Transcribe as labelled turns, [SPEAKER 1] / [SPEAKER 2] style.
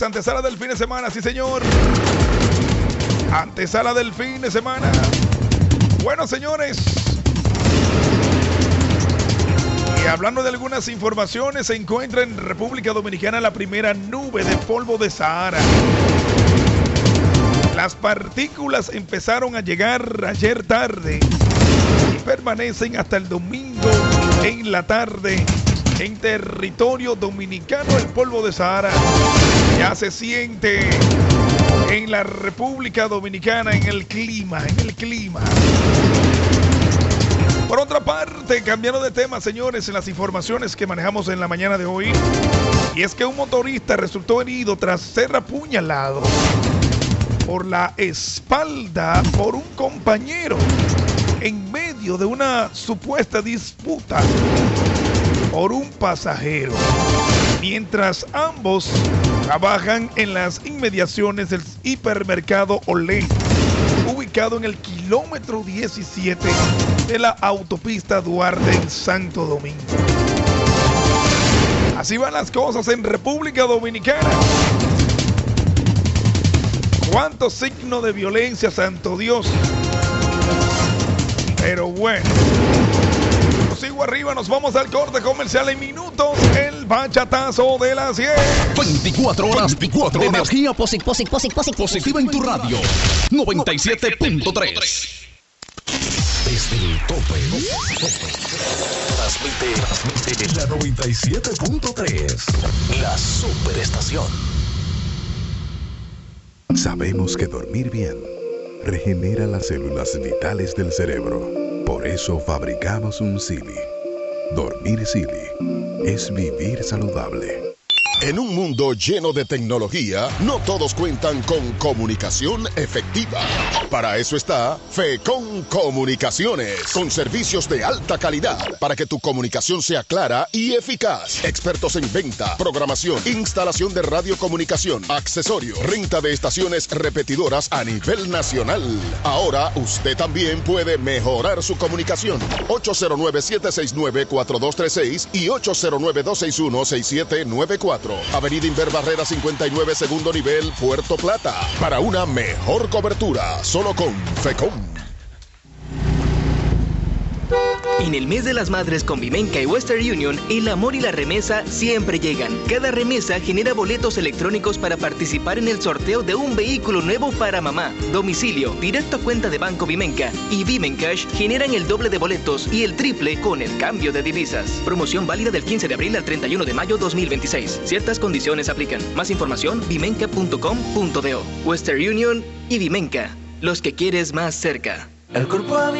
[SPEAKER 1] Antesala del fin de semana, sí señor. Antesala del fin de semana. Bueno, señores. Y hablando de algunas informaciones, se encuentra en República Dominicana la primera nube de polvo de Sahara. Las partículas empezaron a llegar ayer tarde y permanecen hasta el domingo en la tarde. En territorio dominicano, el polvo de Sahara ya se siente en la República Dominicana, en el clima. Por otra parte, cambiando de tema, señores, en las informaciones que manejamos en la mañana de hoy, y es que un motorista resultó herido tras ser apuñalado por la espalda por un compañero en medio de una supuesta disputa por un pasajero, mientras ambos trabajan en las inmediaciones del hipermercado Olé, ubicado en el kilómetro 17 de la autopista Duarte en Santo Domingo. Así van las cosas en República Dominicana. ¿Cuántos signos de violencia, santo Dios? Pero bueno, sigo arriba, nos vamos al corte comercial en minutos. El bachatazo de las 10.
[SPEAKER 2] 24 horas de energía positiva en tu radio. 97.3. Desde el tope. Transmite la 97.3. La superestación.
[SPEAKER 3] Sabemos que dormir bien regenera las células vitales del cerebro. Por eso fabricamos un Silly. Dormir Silly es vivir saludable.
[SPEAKER 4] En un mundo lleno de tecnología, no todos cuentan con comunicación efectiva. Para eso está Fecon Comunicaciones, con servicios de alta calidad para que tu comunicación sea clara y eficaz. Expertos en venta, programación, instalación de radiocomunicación, accesorios, renta de estaciones repetidoras a nivel nacional. Ahora usted también puede mejorar su comunicación. 809-769-4236 y 809-261-6794. Avenida Inver Barrera 59, segundo nivel, Puerto Plata. Para una mejor cobertura, solo con Fecon.
[SPEAKER 5] En el mes de las madres con Vimenca y Western Union, el amor y la remesa siempre llegan. Cada remesa genera boletos electrónicos para participar en el sorteo de un vehículo nuevo para mamá. Domicilio, directo a cuenta de Banco Vimenca y Vimencash generan el doble de boletos y el triple con el cambio de divisas. Promoción válida del 15 de abril al 31 de mayo 2026. Ciertas condiciones aplican. Más información, vimenca.com.do. Western Union y Vimenca, los que quieres más cerca.
[SPEAKER 6] El cuerpo